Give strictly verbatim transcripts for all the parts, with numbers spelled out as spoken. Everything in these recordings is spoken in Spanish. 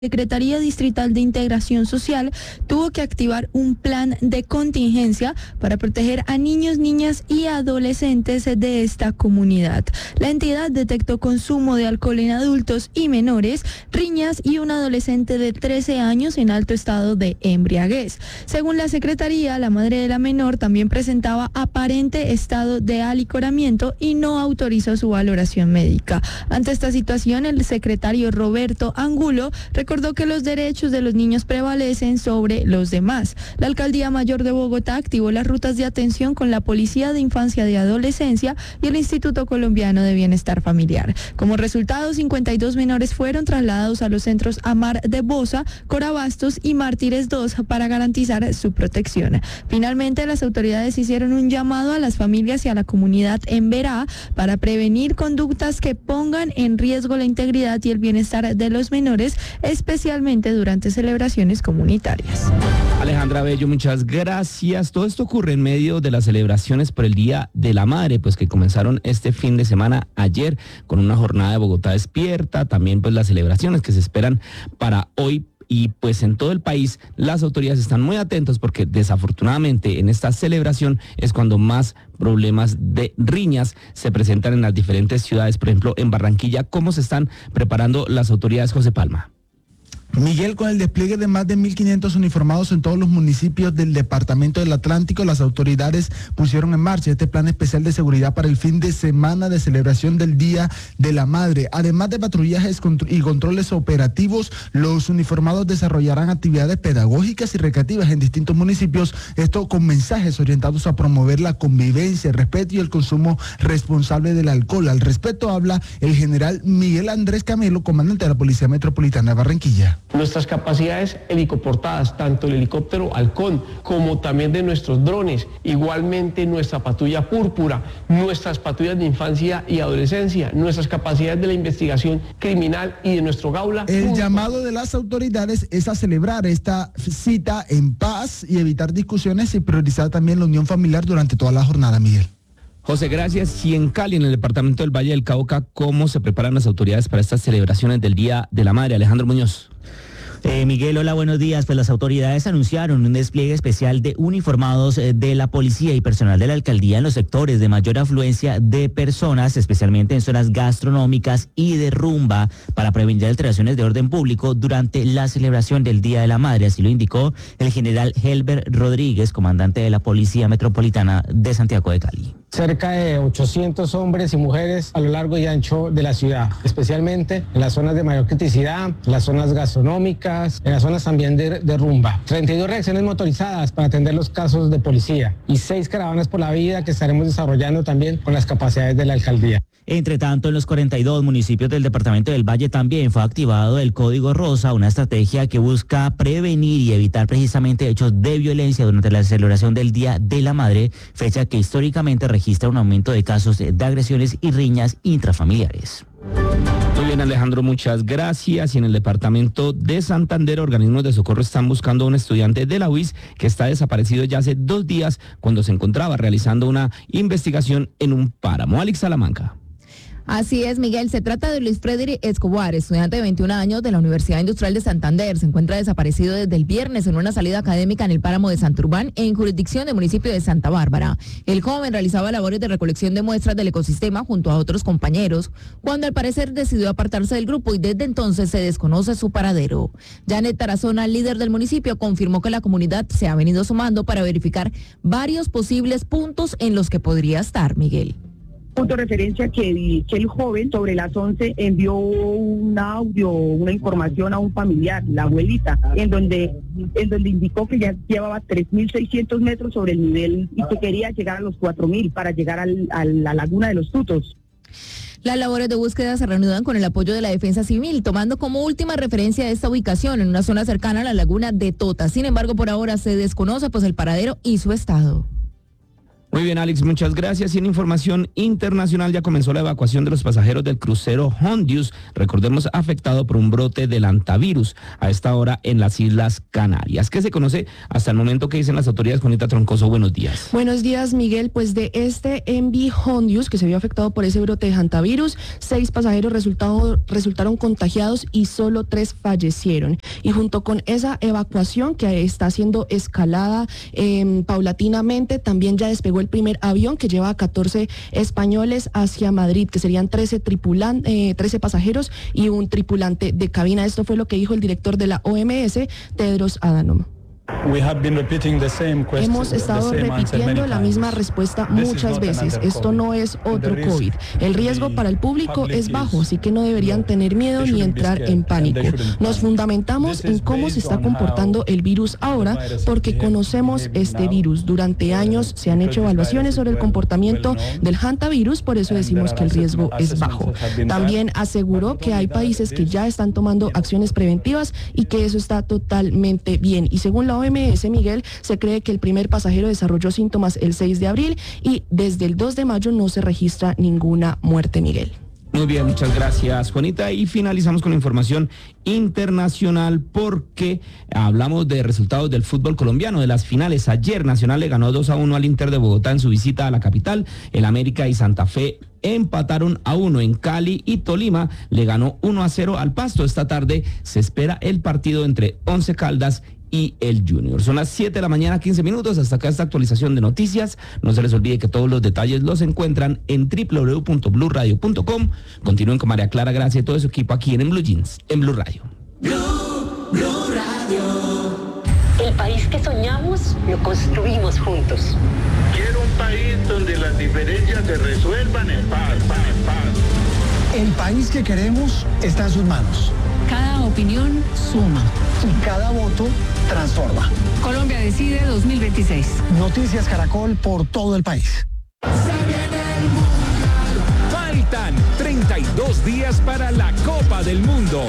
Secretaría Distrital de Integración Social tuvo que activar un plan de contingencia para proteger a niños, niñas y adolescentes de esta comunidad. La entidad detectó consumo de alcohol en adultos y menores, riñas y un adolescente de trece años en alto estado de embriaguez. Según la Secretaría, la madre de la menor también presentaba aparente estado de alicoramiento y no autorizó su valoración médica. Ante esta situación, el secretario Roberto Angulo recordó que los derechos de los niños prevalecen sobre los demás. La Alcaldía Mayor de Bogotá activó las rutas de atención con la Policía de Infancia y Adolescencia y el Instituto Colombiano de Bienestar Familiar. Como resultado, cincuenta y dos menores fueron trasladados a los centros Amar de Bosa, Corabastos y Mártires dos para garantizar su protección. Finalmente, las autoridades hicieron un llamado a las familias y a la comunidad en Verá para prevenir conductas que pongan en riesgo la integridad y el bienestar de los menores, especialmente durante celebraciones comunitarias. Alejandra Bello, muchas gracias. Todo esto ocurre en medio de las celebraciones por el Día de la Madre, pues que comenzaron este fin de semana ayer con una jornada de Bogotá despierta, también pues las celebraciones que se esperan para hoy. Y pues en todo el país las autoridades están muy atentas porque desafortunadamente en esta celebración es cuando más problemas de riñas se presentan en las diferentes ciudades. Por ejemplo, en Barranquilla, ¿cómo se están preparando las autoridades, José Palma? Miguel, con el despliegue de más de mil quinientos uniformados en todos los municipios del departamento del Atlántico, las autoridades pusieron en marcha este plan especial de seguridad para el fin de semana de celebración del Día de la Madre. Además de patrullajes y controles operativos, los uniformados desarrollarán actividades pedagógicas y recreativas en distintos municipios, esto con mensajes orientados a promover la convivencia, el respeto y el consumo responsable del alcohol. Al respecto habla el general Miguel Andrés Camelo, comandante de la Policía Metropolitana de Barranquilla. Nuestras capacidades helicoportadas, tanto el helicóptero Halcón como también de nuestros drones, igualmente nuestra patrulla Púrpura, nuestras patrullas de infancia y adolescencia, nuestras capacidades de la investigación criminal y de nuestro Gaula. El llamado de las autoridades es a celebrar esta cita en paz y evitar discusiones y priorizar también la unión familiar durante toda la jornada, Miguel. José, gracias. Y en Cali, en el departamento del Valle del Cauca, ¿cómo se preparan las autoridades para estas celebraciones del Día de la Madre? Alejandro Muñoz. Eh, Miguel, hola, buenos días. Pues las autoridades anunciaron un despliegue especial de uniformados eh, de la policía y personal de la alcaldía en los sectores de mayor afluencia de personas, especialmente en zonas gastronómicas y de rumba, para prevenir alteraciones de orden público durante la celebración del Día de la Madre. Así lo indicó el general Helber Rodríguez, comandante de la Policía Metropolitana de Santiago de Cali. Cerca de ochocientos hombres y mujeres a lo largo y ancho de la ciudad, especialmente en las zonas de mayor criticidad, las zonas gastronómicas, en las zonas también de, de rumba. treinta y dos reacciones motorizadas para atender los casos de policía y seis caravanas por la vida que estaremos desarrollando también con las capacidades de la alcaldía. Entre tanto, en los cuarenta y dos municipios del departamento del Valle también fue activado el Código Rosa, una estrategia que busca prevenir y evitar precisamente hechos de violencia durante la celebración del Día de la Madre, fecha que históricamente registra un aumento de casos de agresiones y riñas intrafamiliares. Muy bien, Alejandro, muchas gracias. Y en el departamento de Santander, organismos de socorro están buscando a un estudiante de la U I S que está desaparecido ya hace dos días cuando se encontraba realizando una investigación en un páramo. Alex Salamanca. Así es, Miguel. Se trata de Luis Frederick Escobar, estudiante de veintiún años de la Universidad Industrial de Santander. Se encuentra desaparecido desde el viernes en una salida académica en el páramo de Santurbán, en jurisdicción del municipio de Santa Bárbara. El joven realizaba labores de recolección de muestras del ecosistema junto a otros compañeros, cuando al parecer decidió apartarse del grupo y desde entonces se desconoce su paradero. Janet Tarazona, líder del municipio, confirmó que la comunidad se ha venido sumando para verificar varios posibles puntos en los que podría estar, Miguel. Punto de referencia que, que el joven sobre las once envió un audio, una información a un familiar, la abuelita, en donde en donde indicó que ya llevaba tres mil seiscientos metros sobre el nivel y que quería llegar a los cuatro mil para llegar al, a la laguna de los Tutos. Las labores de búsqueda se reanudan con el apoyo de la Defensa Civil, tomando como última referencia esta ubicación en una zona cercana a la laguna de Tota. Sin embargo, por ahora se desconoce pues el paradero y su estado. Muy bien, Alex, muchas gracias. Y en información internacional ya comenzó la evacuación de los pasajeros del crucero Hondius, recordemos, afectado por un brote del hantavirus a esta hora en las Islas Canarias. ¿Qué se conoce hasta el momento? ¿Qué dicen las autoridades? Juanita Troncoso, buenos días. Buenos días, Miguel. Pues de este M V Hondius, que se vio afectado por ese brote de hantavirus, seis pasajeros resultado, resultaron contagiados y solo tres fallecieron. Y junto con esa evacuación que está siendo escalada eh, paulatinamente, también ya despegó el primer avión que lleva a catorce españoles hacia Madrid, que serían trece, tripulan, eh, trece pasajeros y un tripulante de cabina. Esto fue lo que dijo el director de la O M S, Tedros Adhanom. Hemos estado repitiendo la misma respuesta muchas veces. Esto no es otro COVID. El riesgo para el público es bajo, así que no deberían tener miedo ni entrar en pánico. Nos fundamentamos en cómo se está comportando el virus ahora, porque conocemos este virus. Durante años se han hecho evaluaciones sobre el comportamiento del hantavirus, por eso decimos que el riesgo es bajo. También aseguró que hay países que ya están tomando acciones preventivas y que eso está totalmente bien. Y según la O M S, Miguel, se cree que el primer pasajero desarrolló síntomas el seis de abril y desde el dos de mayo no se registra ninguna muerte, Miguel. Muy bien, muchas gracias, Juanita. Y finalizamos con la información internacional porque hablamos de resultados del fútbol colombiano, de las finales. Ayer Nacional le ganó dos a uno al Inter de Bogotá en su visita a la capital. El América y Santa Fe empataron a uno. En Cali y Tolima le ganó uno a cero al Pasto. Esta tarde se espera el partido entre Once Caldas y el Junior. Son las siete de la mañana, quince minutos. Hasta acá esta actualización de noticias. No se les olvide que todos los detalles los encuentran en doble u doble u doble u punto blue radio punto com. Continúen con María Clara Gracia y todo su equipo aquí en, en Blue Jeans, en Blue Radio. Blue, Blue Radio. El país que soñamos lo construimos juntos. Quiero un país donde las diferencias se resuelvan en paz, paz, paz. El país que queremos está en sus manos. Cada opinión suma. Y cada voto transforma. Colombia Decide dos mil veintiséis. Noticias Caracol por todo el país. Faltan treinta y dos días para la Copa del Mundo.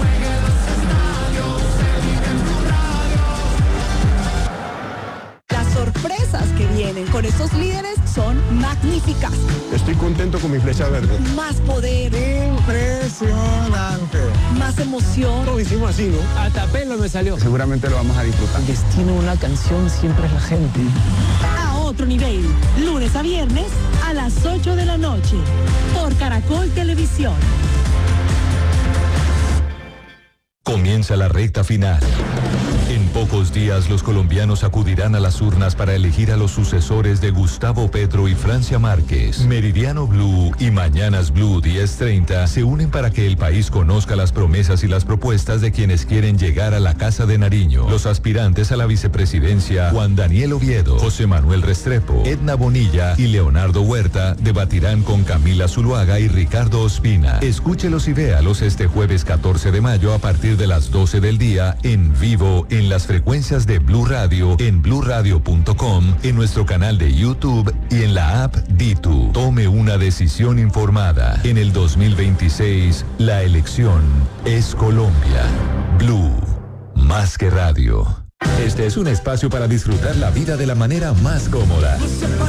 Las sorpresas que vienen con estos líderes son magníficas. Estoy contento con mi flecha verde. Más poder. Impresionante. Más emoción. Lo hicimos así, ¿no? Hasta pelo me salió. Seguramente lo vamos a disfrutar. El destino de una canción siempre es la gente. A otro nivel. Lunes a viernes a las ocho de la noche. Por Caracol Televisión. Comienza la recta final. En pocos días los colombianos acudirán a las urnas para elegir a los sucesores de Gustavo Petro y Francia Márquez. Meridiano Blue y Mañanas Blue diez treinta se unen para que el país conozca las promesas y las propuestas de quienes quieren llegar a la Casa de Nariño. Los aspirantes a la vicepresidencia, Juan Daniel Oviedo, José Manuel Restrepo, Edna Bonilla y Leonardo Huerta, debatirán con Camila Zuluaga y Ricardo Ospina. Escúchelos y véalos este jueves catorce de mayo a partir de las doce del día en vivo en las frecuencias de Blue Radio, en blue radio punto com, en nuestro canal de YouTube y en la app Ditu. Tome una decisión informada. En el dos mil veintiséis, la elección es Colombia. Blue, más que radio. Este es un espacio para disfrutar la vida de la manera más cómoda.